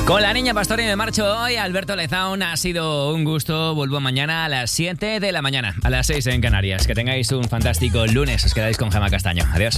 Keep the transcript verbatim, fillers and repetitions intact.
Con la Niña Pastori me marcho hoy. Alberto Lezaun, ha sido un gusto. Vuelvo mañana a las siete de la mañana, a las seis en Canarias. Que tengáis un fantástico lunes. Os quedáis con Gemma Castaño. Adiós.